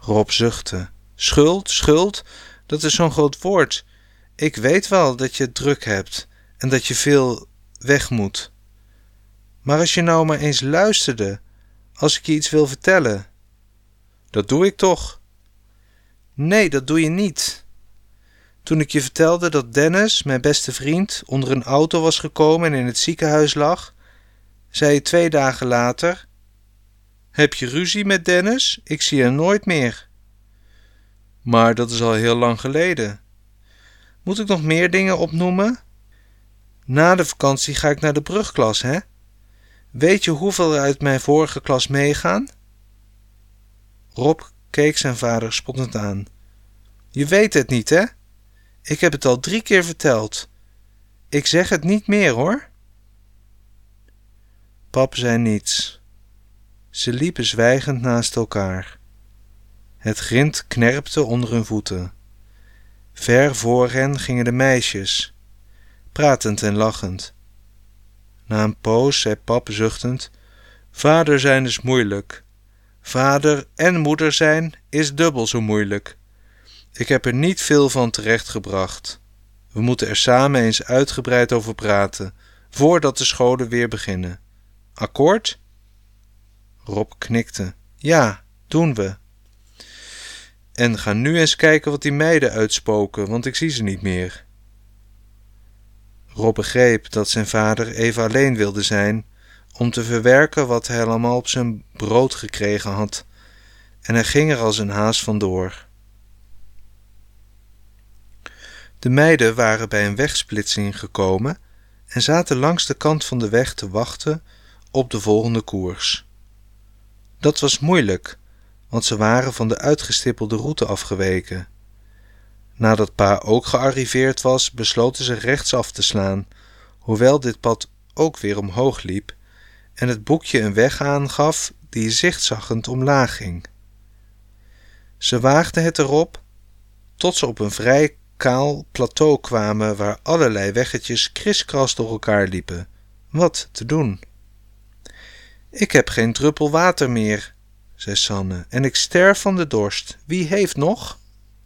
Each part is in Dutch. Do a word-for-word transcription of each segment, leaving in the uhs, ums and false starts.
Rob zuchtte. Schuld, schuld, dat is zo'n groot woord. Ik weet wel dat je het druk hebt en dat je veel weg moet. Maar als je nou maar eens luisterde, als ik je iets wil vertellen. Dat doe ik toch? Nee, dat doe je niet. Toen ik je vertelde dat Dennis, mijn beste vriend, onder een auto was gekomen en in het ziekenhuis lag, zei je twee dagen later: heb je ruzie met Dennis? Ik zie hem nooit meer. Maar dat is al heel lang geleden. Moet ik nog meer dingen opnoemen? Na de vakantie ga ik naar de brugklas, hè? Weet je hoeveel er uit mijn vorige klas meegaan? Rob keek zijn vader spottend aan. Je weet het niet, hè? Ik heb het al drie keer verteld. Ik zeg het niet meer, hoor. Pap zei niets. Ze liepen zwijgend naast elkaar. Het grind knerpte onder hun voeten. Ver voor hen gingen de meisjes, pratend en lachend. Na een poos zei pap zuchtend: vader zijn is moeilijk. Vader en moeder zijn is dubbel zo moeilijk. Ik heb er niet veel van terechtgebracht. We moeten er samen eens uitgebreid over praten, voordat de scholen weer beginnen. Akkoord? Rob knikte. Ja, doen we. En ga nu eens kijken wat die meiden uitspoken, want ik zie ze niet meer. Rob begreep dat zijn vader even alleen wilde zijn om te verwerken wat hij allemaal op zijn brood gekregen had, en hij ging er als een haas vandoor. De meiden waren bij een wegsplitsing gekomen en zaten langs de kant van de weg te wachten op de volgende koers. Dat was moeilijk, want ze waren van de uitgestippelde route afgeweken. Nadat pa ook gearriveerd was, besloten ze rechtsaf te slaan, hoewel dit pad ook weer omhoog liep en het boekje een weg aangaf die zichtzaggend omlaag ging. Ze waagden het erop tot ze op een vrij kaal plateau kwamen waar allerlei weggetjes kriskras door elkaar liepen. Wat te doen? Ik heb geen druppel water meer, zei Sanne, en ik sterf van de dorst. Wie heeft nog?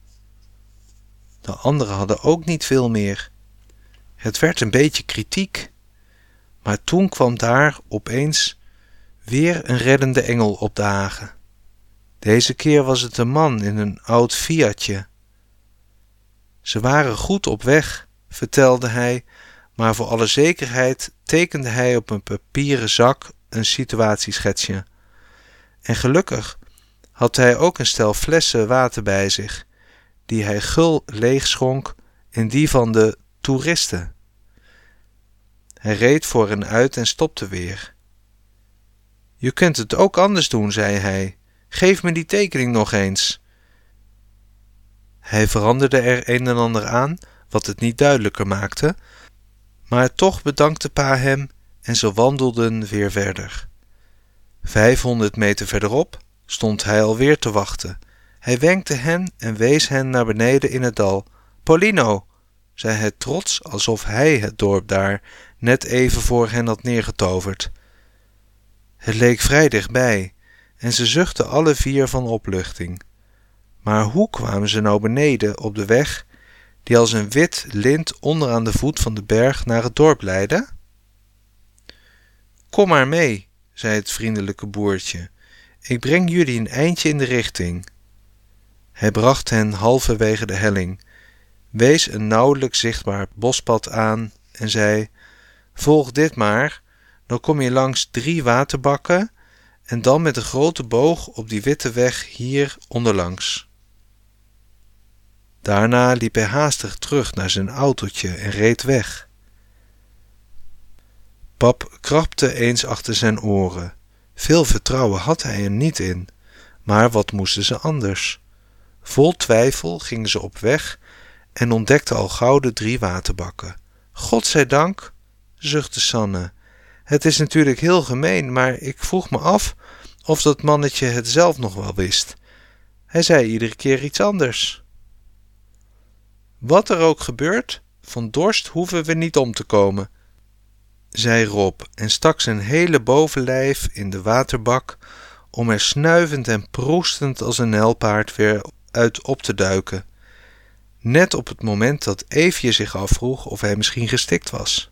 De anderen hadden ook niet veel meer. Het werd een beetje kritiek. Maar toen kwam daar opeens weer een reddende engel opdagen. Deze keer was het een man in een oud Fiatje. Ze waren goed op weg, vertelde hij, maar voor alle zekerheid tekende hij op een papieren zak een situatieschetsje. En gelukkig had hij ook een stel flessen water bij zich, die hij gul leegschonk in die van de toeristen. Hij reed voor hen uit en stopte weer. Je kunt het ook anders doen, zei hij. Geef me die tekening nog eens. Hij veranderde er een en ander aan, wat het niet duidelijker maakte, maar toch bedankte pa hem en ze wandelden weer verder. Vijfhonderd meter verderop stond hij alweer te wachten. Hij wenkte hen en wees hen naar beneden in het dal. Paulino, zei hij trots, alsof hij het dorp daar net even voor hen had neergetoverd. Het leek vrij dichtbij en ze zuchtten alle vier van opluchting. Maar hoe kwamen ze nou beneden op de weg die als een wit lint onderaan de voet van de berg naar het dorp leidde? Kom maar mee, zei het vriendelijke boertje. Ik breng jullie een eindje in de richting. Hij bracht hen halverwege de helling, wees een nauwelijks zichtbaar bospad aan en zei: volg dit maar, dan kom je langs drie waterbakken en dan met een grote boog op die witte weg hier onderlangs. Daarna liep hij haastig terug naar zijn autootje en reed weg. Pap krabde eens achter zijn oren. Veel vertrouwen had hij er niet in, maar wat moesten ze anders? Vol twijfel gingen ze op weg en ontdekten al gauw de drie waterbakken. Godzijdank, zuchtte Sanne. Het is natuurlijk heel gemeen, maar ik vroeg me af of dat mannetje het zelf nog wel wist. Hij zei iedere keer iets anders. Wat er ook gebeurt, van dorst hoeven we niet om te komen, zei Rob en stak zijn hele bovenlijf in de waterbak om er snuivend en proestend als een nijlpaard weer uit op te duiken, net op het moment dat Eefje zich afvroeg of hij misschien gestikt was.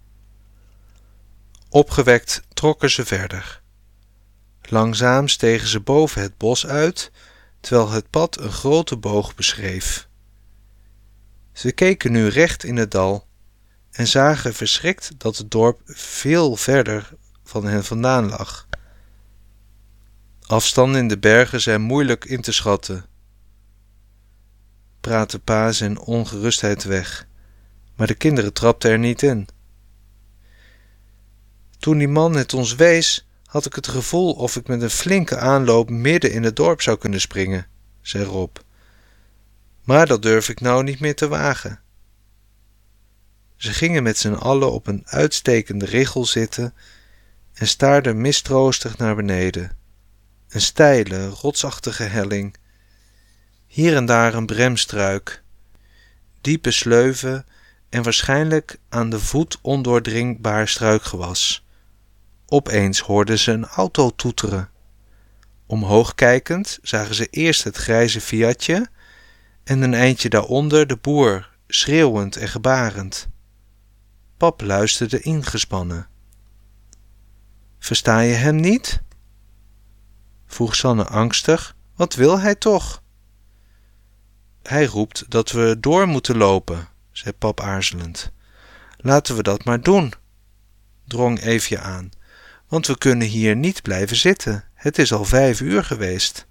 Opgewekt trokken ze verder. Langzaam stegen ze boven het bos uit, terwijl het pad een grote boog beschreef. Ze keken nu recht in het dal en zagen verschrikt dat het dorp veel verder van hen vandaan lag. Afstanden in de bergen zijn moeilijk in te schatten, praatte pa zijn ongerustheid weg, maar de kinderen trapten er niet in. Toen die man het ons wees, had ik het gevoel of ik met een flinke aanloop midden in het dorp zou kunnen springen, zei Rob. Maar dat durf ik nou niet meer te wagen. Ze gingen met z'n allen op een uitstekende richel zitten en staarden mistroostig naar beneden. Een steile, rotsachtige helling. Hier en daar een bremstruik. Diepe sleuven en waarschijnlijk aan de voet ondoordringbaar struikgewas. Opeens hoorden ze een auto toeteren. Omhoog kijkend zagen ze eerst het grijze Fiatje en een eindje daaronder de boer, schreeuwend en gebarend. Pap luisterde ingespannen. Versta je hem niet? Vroeg Sanne angstig. Wat wil hij toch? Hij roept dat we door moeten lopen, zei pap aarzelend. Laten we dat maar doen, drong Eefje aan, want we kunnen hier niet blijven zitten. Het is al vijf uur geweest.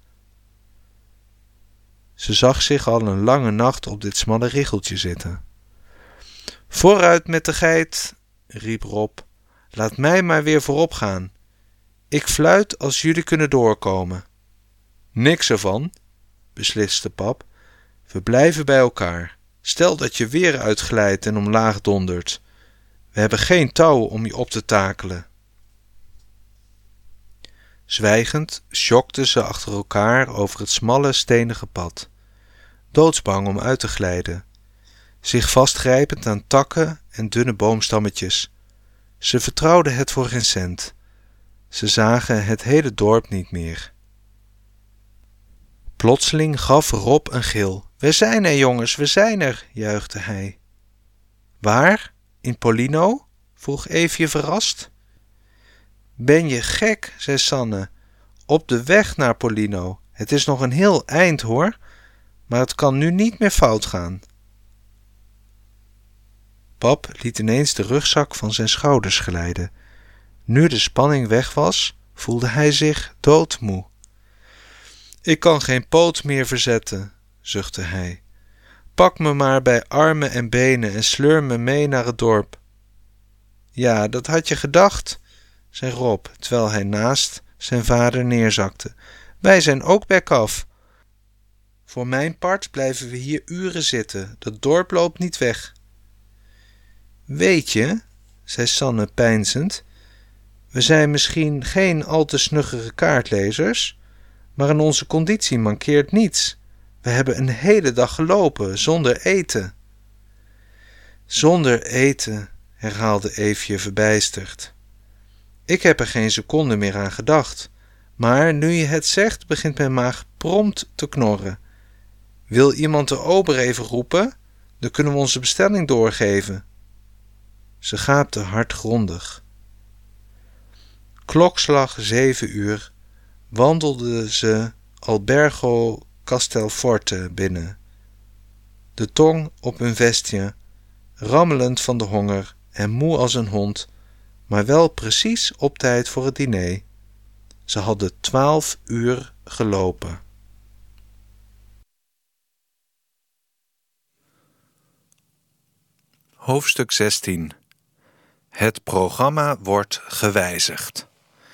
Ze zag zich al een lange nacht op dit smalle richeltje zitten. Vooruit met de geit, riep Rob. Laat mij maar weer voorop gaan. Ik fluit als jullie kunnen doorkomen. Niks ervan, besliste pap. We blijven bij elkaar. Stel dat je weer uitglijdt en omlaag dondert. We hebben geen touw om je op te takelen. Zwijgend sjokten ze achter elkaar over het smalle, stenige pad, doodsbang om uit te glijden, zich vastgrijpend aan takken en dunne boomstammetjes. Ze vertrouwden het voor geen cent. Ze zagen het hele dorp niet meer. Plotseling gaf Rob een gil. We zijn er, jongens, we zijn er, juichte hij. Waar? In Polino? Vroeg Eefje verrast. Ben je gek, zei Sanne. Op de weg naar Polino. Het is nog een heel eind, hoor, maar het kan nu niet meer fout gaan. Pap liet ineens de rugzak van zijn schouders glijden. Nu de spanning weg was, voelde hij zich doodmoe. Ik kan geen poot meer verzetten, zuchtte hij. Pak me maar bij armen en benen en sleur me mee naar het dorp. Ja, dat had je gedacht, zei Rob, terwijl hij naast zijn vader neerzakte. Wij zijn ook bek af. Voor mijn part blijven we hier uren zitten. Dat dorp loopt niet weg. Weet je, zei Sanne peinzend, we zijn misschien geen al te snuggere kaartlezers, maar in onze conditie mankeert niets. We hebben een hele dag gelopen, zonder eten. Zonder eten, herhaalde Eefje verbijsterd. Ik heb er geen seconde meer aan gedacht, maar nu je het zegt, begint mijn maag prompt te knorren. Wil iemand de ober even roepen? Dan kunnen we onze bestelling doorgeven. Ze gaapte hardgrondig. Klokslag zeven uur wandelden ze Albergo Castelforte binnen, de tong op hun vestje, rammelend van de honger en moe als een hond, maar wel precies op tijd voor het diner. Ze hadden twaalf uur gelopen. Hoofdstuk zestien. Het programma wordt gewijzigd.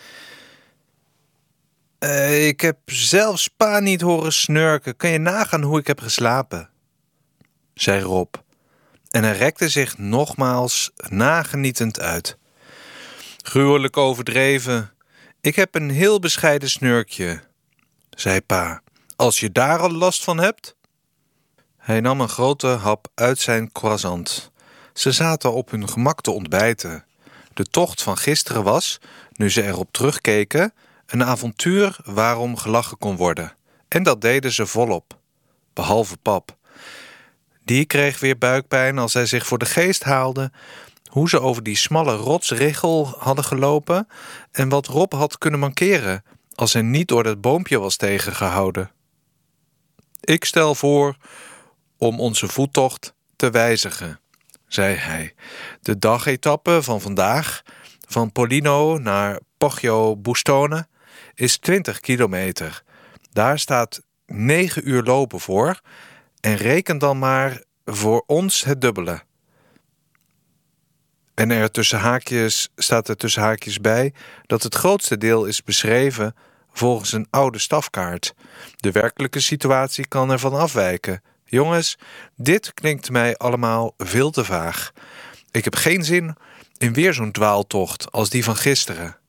Uh, ik heb zelfs pa niet horen snurken. Kan je nagaan hoe ik heb geslapen? Zei Rob. En hij rekte zich nogmaals nagenietend uit. Gruwelijk overdreven. Ik heb een heel bescheiden snurkje, zei pa. Als je daar al last van hebt? Hij nam een grote hap uit zijn croissant. Ze zaten op hun gemak te ontbijten. De tocht van gisteren was, nu ze erop terugkeken, Een avontuur waarom gelachen kon worden. En dat deden ze volop. Behalve pap. Die kreeg weer buikpijn als hij zich voor de geest haalde hoe ze over die smalle rotsriggel hadden gelopen en wat Rob had kunnen mankeren als hij niet door dat boompje was tegengehouden. Ik stel voor om onze voettocht te wijzigen, zei hij. De dagetappe van vandaag, van Pollino naar Poggio Bustone, is twintig kilometer. Daar staat negen uur lopen voor en reken dan maar voor ons het dubbele. En er tussen haakjes staat er tussen haakjes bij dat het grootste deel is beschreven volgens een oude stafkaart. De werkelijke situatie kan ervan afwijken. Jongens, dit klinkt mij allemaal veel te vaag. Ik heb geen zin in weer zo'n dwaaltocht als die van gisteren.